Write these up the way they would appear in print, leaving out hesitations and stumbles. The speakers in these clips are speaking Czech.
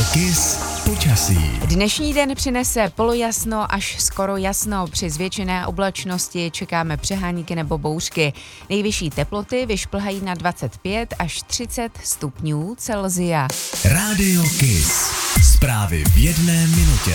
Kiss počasí. Dnešní den přinese polojasno až skoro jasno. Při zvětšené oblačnosti čekáme přehánky nebo bouřky. Nejvyšší teploty vyšplhají na 25 až 30 stupňů Celsia. Rádio Kiss. Zprávy v jedné minutě.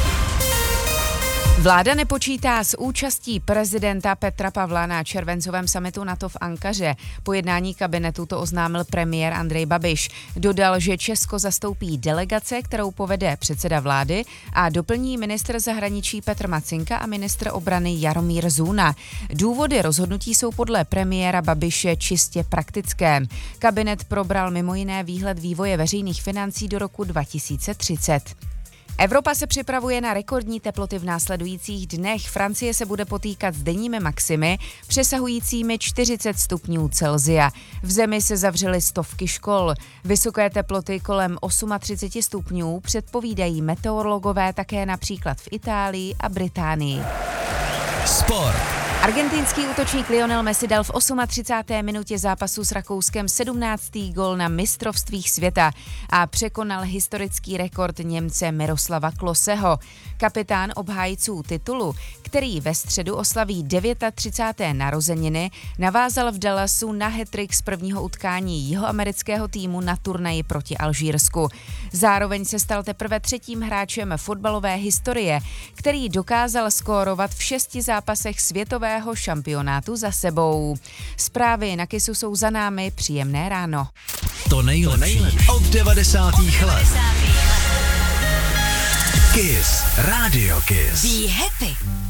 Vláda nepočítá s účastí prezidenta Petra Pavla na červencovém summitu NATO v Ankaře. Po jednání kabinetu to oznámil premiér Andrej Babiš. Dodal, že Česko zastoupí delegace, kterou povede předseda vlády, a doplní ministr zahraničí Petr Macinka a ministr obrany Jaromír Zůna. Důvody rozhodnutí jsou podle premiéra Babiše čistě praktické. Kabinet probral mimo jiné výhled vývoje veřejných financí do roku 2030. Evropa se připravuje na rekordní teploty v následujících dnech. Francie se bude potýkat s denními maximy přesahujícími 40 stupňů Celsia. V zemi se zavřely stovky škol. Vysoké teploty kolem 38 stupňů předpovídají meteorologové také například v Itálii a Británii. Sport. Argentinský útočník Lionel Messi dal v 38. minutě zápasu s Rakouskem 17. gól na mistrovstvích světa a překonal historický rekord Němce Miroslava Kloseho. Kapitán obhájců titulu, který ve středu oslaví 39. narozeniny, navázal v Dallasu na hat-trick z prvního utkání jihoamerického týmu na turnaji proti Alžírsku. Zároveň se stal teprve třetím hráčem fotbalové historie, který dokázal skórovat v 6 zápasech světového šampionátu za sebou. Zprávy na Kissu jsou za námi, příjemné ráno. To nejlepší od 90. let. Kiss. Rádio Kiss. Be happy.